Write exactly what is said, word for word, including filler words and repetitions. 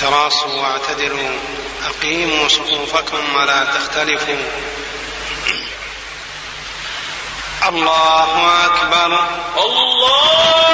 تراصوا واعتدلوا أقيموا صفوفكم ولا تختلفوا. الله أكبر. الله